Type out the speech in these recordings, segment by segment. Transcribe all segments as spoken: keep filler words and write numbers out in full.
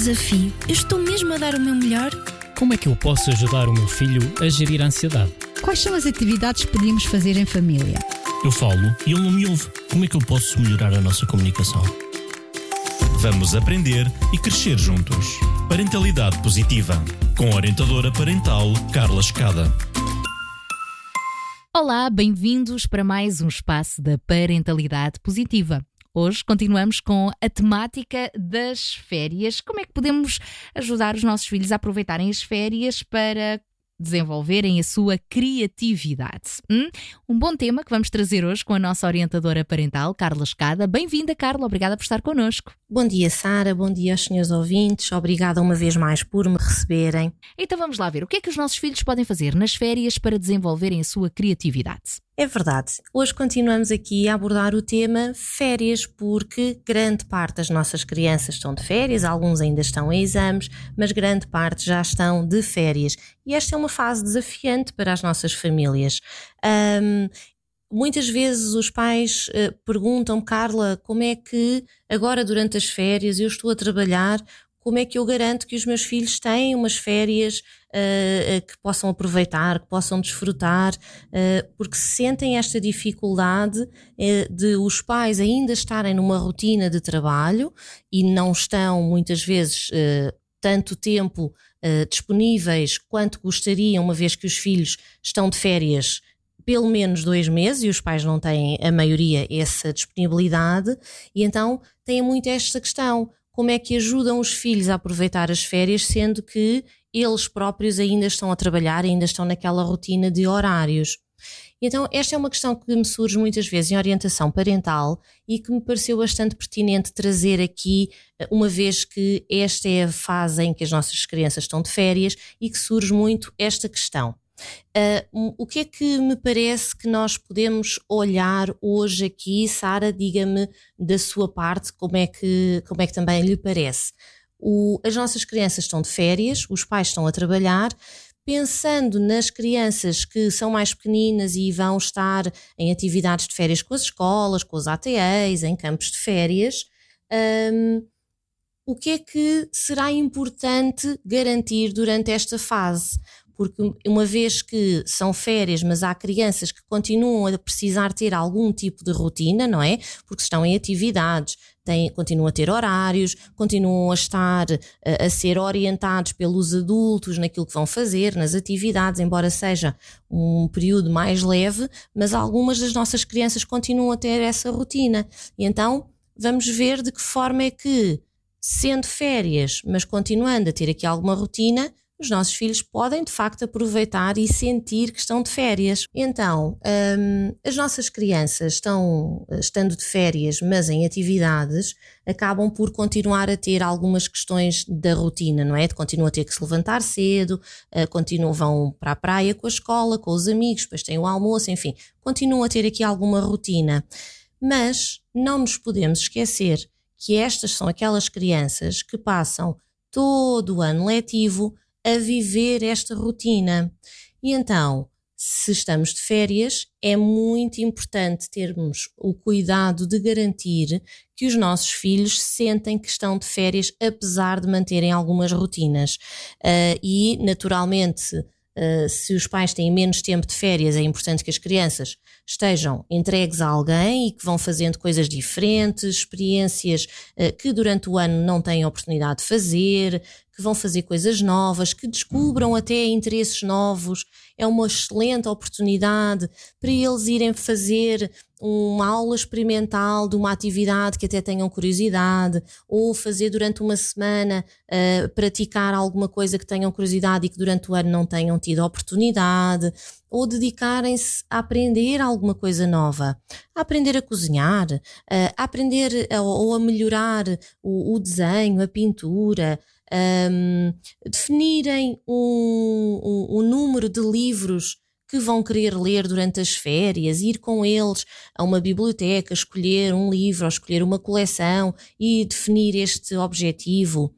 desafio. Eu estou mesmo a dar o meu melhor? Como é que eu posso ajudar o meu filho a gerir a ansiedade? Quais são as atividades que podemos fazer em família? Eu falo e ele não me ouve. Como é que eu posso melhorar a nossa comunicação? Vamos aprender e crescer juntos. Parentalidade Positiva, com a orientadora parental Carla Escada. Olá, bem-vindos para mais um espaço da Parentalidade Positiva. Hoje continuamos com a temática das férias. Como é que podemos ajudar os nossos filhos a aproveitarem as férias para desenvolverem a sua criatividade? Hum? Um bom tema que vamos trazer hoje com a nossa orientadora parental, Carla Escada. Bem-vinda, Carla. Obrigada por estar connosco. Bom dia, Sara. Bom dia aos senhores ouvintes. Obrigada uma vez mais por me receberem. Então vamos lá ver. O que é que os nossos filhos podem fazer nas férias para desenvolverem a sua criatividade? É verdade. Hoje continuamos aqui a abordar o tema férias, porque grande parte das nossas crianças estão de férias, alguns ainda estão em exames, mas grande parte já estão de férias. E esta é uma fase desafiante para as nossas famílias. Um, muitas vezes os pais uh, perguntam-me, Carla, como é que agora durante as férias eu estou a trabalhar, como é que eu garanto que os meus filhos têm umas férias uh, que possam aproveitar, que possam desfrutar, uh, porque sentem esta dificuldade uh, de os pais ainda estarem numa rotina de trabalho e não estão muitas vezes uh, tanto tempo uh, disponíveis quanto gostariam, uma vez que os filhos estão de férias pelo menos dois meses e os pais não têm, a maioria, essa disponibilidade, e então têm muito esta questão. Como é que ajudam os filhos a aproveitar as férias, sendo que eles próprios ainda estão a trabalhar, ainda estão naquela rotina de horários? Então, esta é uma questão que me surge muitas vezes em orientação parental e que me pareceu bastante pertinente trazer aqui, uma vez que esta é a fase em que as nossas crianças estão de férias e que surge muito esta questão. Uh, o que é que me parece que nós podemos olhar hoje aqui? Sara, diga-me da sua parte como é que, como é que também lhe parece. O, as nossas crianças estão de férias, os pais estão a trabalhar. Pensando nas crianças que são mais pequeninas e vão estar em atividades de férias com as escolas, com os A T Eis, em campos de férias, um, o que é que será importante garantir durante esta fase? Porque uma vez que são férias, mas há crianças que continuam a precisar ter algum tipo de rotina, não é? Porque estão em atividades, têm, continuam a ter horários, continuam a estar a, a ser orientados pelos adultos naquilo que vão fazer, nas atividades, embora seja um período mais leve, mas algumas das nossas crianças continuam a ter essa rotina. E então vamos ver de que forma é que, sendo férias, mas continuando a ter aqui alguma rotina, os nossos filhos podem de facto aproveitar e sentir que estão de férias. Então, hum, as nossas crianças estão, estando de férias, mas em atividades, acabam por continuar a ter algumas questões da rotina, não é? Continuam a ter que se levantar cedo, uh, continuam, vão para a praia com a escola, com os amigos, depois têm o almoço, enfim, continuam a ter aqui alguma rotina. Mas não nos podemos esquecer que estas são aquelas crianças que passam todo o ano letivo a viver esta rotina. E então, se estamos de férias, é muito importante termos o cuidado de garantir que os nossos filhos sentem que estão de férias, apesar de manterem algumas rotinas. Uh, e, naturalmente, uh, se os pais têm menos tempo de férias, é importante que as crianças estejam entregues a alguém e que vão fazendo coisas diferentes, experiências uh, que durante o ano não têm a oportunidade de fazer, que vão fazer coisas novas, que descubram até interesses novos. É uma excelente oportunidade para eles irem fazer uma aula experimental de uma atividade que até tenham curiosidade, ou fazer durante uma semana, uh, praticar alguma coisa que tenham curiosidade e que durante o ano não tenham tido oportunidade, ou dedicarem-se a aprender alguma coisa nova, a aprender a cozinhar, uh, a aprender a, ou a melhorar o, o desenho, a pintura, Um, definirem um, um, um número de livros que vão querer ler durante as férias, ir com eles a uma biblioteca, escolher um livro ou escolher uma coleção e definir este objetivo.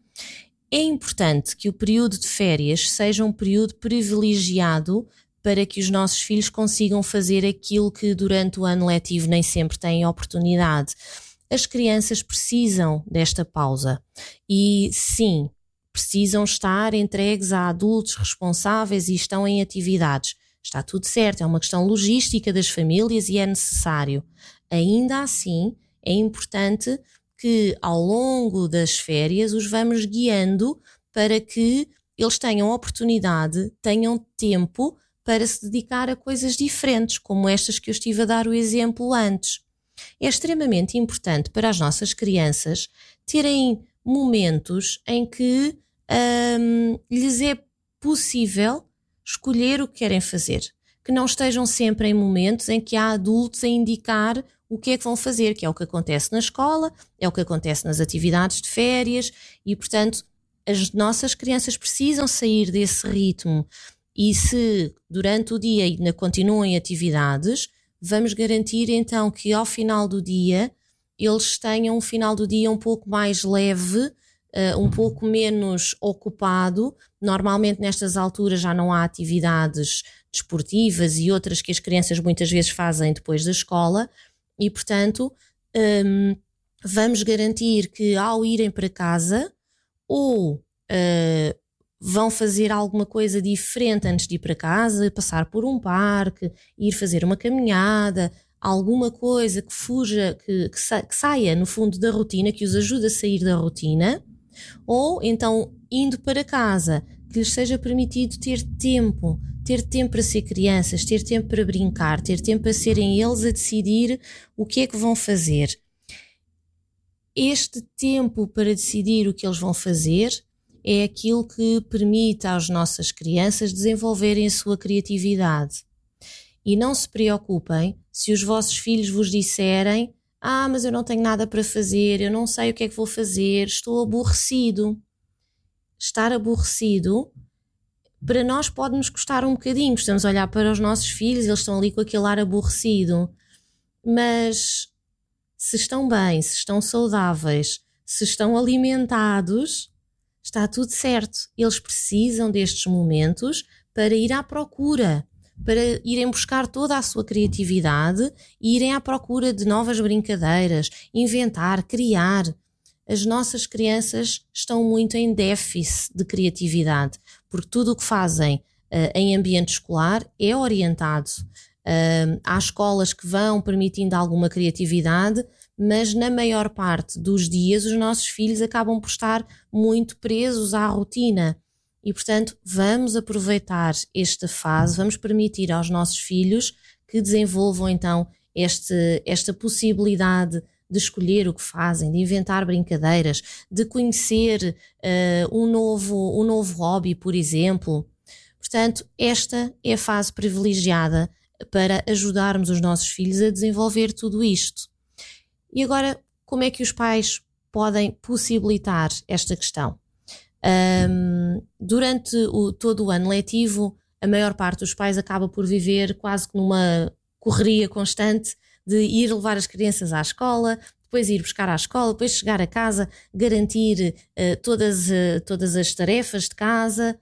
É importante que o período de férias seja um período privilegiado para que os nossos filhos consigam fazer aquilo que durante o ano letivo nem sempre têm oportunidade. As crianças precisam desta pausa e sim, precisam estar entregues a adultos responsáveis e estão em atividades. Está tudo certo, é uma questão logística das famílias e é necessário. Ainda assim, é importante que ao longo das férias os vamos guiando para que eles tenham oportunidade, tenham tempo para se dedicar a coisas diferentes, como estas que eu estive a dar o exemplo antes. É extremamente importante para as nossas crianças terem momentos em que hum, lhes é possível escolher o que querem fazer, que não estejam sempre em momentos em que há adultos a indicar o que é que vão fazer, que é o que acontece na escola, é o que acontece nas atividades de férias e, portanto, as nossas crianças precisam sair desse ritmo e se durante o dia ainda continuam em atividades, vamos garantir então que ao final do dia eles tenham um final do dia um pouco mais leve, uh, um pouco menos ocupado. Normalmente nestas alturas já não há atividades desportivas e outras que as crianças muitas vezes fazem depois da escola e, portanto, um, vamos garantir que ao irem para casa ou uh, vão fazer alguma coisa diferente antes de ir para casa, passar por um parque, ir fazer uma caminhada, alguma coisa que fuja, que, que, sa- que saia no fundo da rotina, que os ajude a sair da rotina, ou então indo para casa, que lhes seja permitido ter tempo, ter tempo para ser crianças, ter tempo para brincar, ter tempo para serem eles a decidir o que é que vão fazer. Este tempo para decidir o que eles vão fazer é aquilo que permite às nossas crianças desenvolverem a sua criatividade. E não se preocupem se os vossos filhos vos disserem: ah, mas eu não tenho nada para fazer, eu não sei o que é que vou fazer, estou aborrecido. Estar aborrecido, para nós pode-nos custar um bocadinho, estamos a olhar para os nossos filhos, eles estão ali com aquele ar aborrecido, mas se estão bem, se estão saudáveis, se estão alimentados, está tudo certo. Eles precisam destes momentos para ir à procura, para irem buscar toda a sua criatividade e irem à procura de novas brincadeiras, inventar, criar. As nossas crianças estão muito em déficit de criatividade, porque tudo o que fazem uh, em ambiente escolar é orientado. Uh, há escolas que vão permitindo alguma criatividade, mas na maior parte dos dias os nossos filhos acabam por estar muito presos à rotina. E, portanto, vamos aproveitar esta fase, vamos permitir aos nossos filhos que desenvolvam então este, esta possibilidade de escolher o que fazem, de inventar brincadeiras, de conhecer uh, um, novo, um novo hobby, por exemplo. Portanto, esta é a fase privilegiada para ajudarmos os nossos filhos a desenvolver tudo isto. E agora, como é que os pais podem possibilitar esta questão? Um, durante o, todo o ano letivo, a maior parte dos pais acaba por viver quase que numa correria constante de ir levar as crianças à escola, depois ir buscar à escola, depois chegar a casa, garantir uh, todas, uh, todas as tarefas de casa.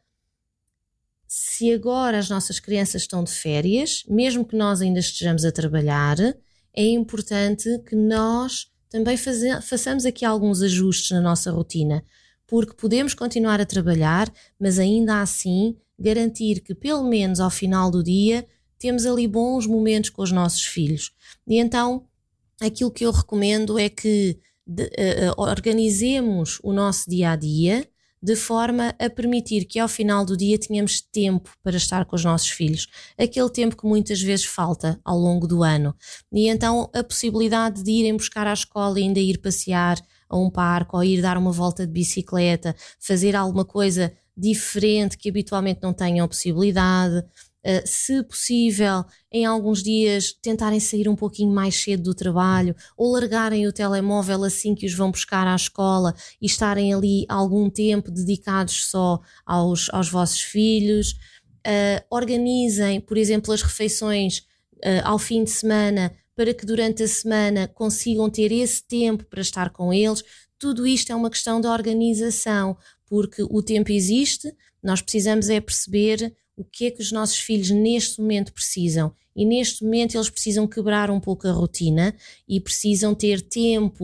Se agora as nossas crianças estão de férias, mesmo que nós ainda estejamos a trabalhar, é importante que nós também faze- façamos aqui alguns ajustes na nossa rotina, porque podemos continuar a trabalhar, mas ainda assim garantir que pelo menos ao final do dia temos ali bons momentos com os nossos filhos. E então aquilo que eu recomendo é que de, uh, organizemos o nosso dia-a-dia de forma a permitir que ao final do dia tenhamos tempo para estar com os nossos filhos. Aquele tempo que muitas vezes falta ao longo do ano. E então a possibilidade de irem buscar à escola e ainda ir passear a um parque ou ir dar uma volta de bicicleta, fazer alguma coisa diferente que habitualmente não tenham possibilidade. Uh, se possível, em alguns dias tentarem sair um pouquinho mais cedo do trabalho ou largarem o telemóvel assim que os vão buscar à escola e estarem ali algum tempo dedicados só aos, aos vossos filhos. Uh, organizem, por exemplo, as refeições uh, ao fim de semana para que durante a semana consigam ter esse tempo para estar com eles. Tudo isto é uma questão de organização, porque o tempo existe, nós precisamos é perceber o que é que os nossos filhos neste momento precisam. E neste momento eles precisam quebrar um pouco a rotina e precisam ter tempo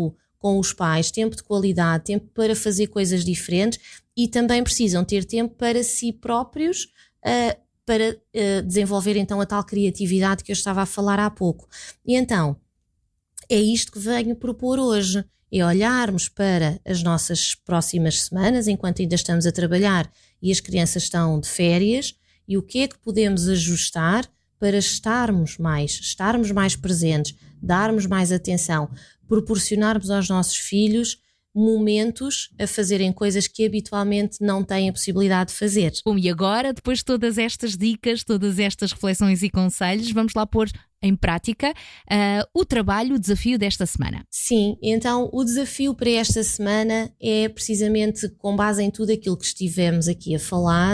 com os pais, tempo de qualidade, tempo para fazer coisas diferentes e também precisam ter tempo para si próprios, uh, para uh, desenvolver então a tal criatividade que eu estava a falar há pouco. E então, é isto que venho propor hoje, é olharmos para as nossas próximas semanas, enquanto ainda estamos a trabalhar e as crianças estão de férias, e o que é que podemos ajustar para estarmos mais, estarmos mais presentes, darmos mais atenção, proporcionarmos aos nossos filhos momentos a fazerem coisas que habitualmente não têm a possibilidade de fazer. Bom, e agora, depois de todas estas dicas, todas estas reflexões e conselhos, vamos lá pôr em prática uh, o trabalho, o desafio desta semana. Sim, então o desafio para esta semana é precisamente com base em tudo aquilo que estivemos aqui a falar,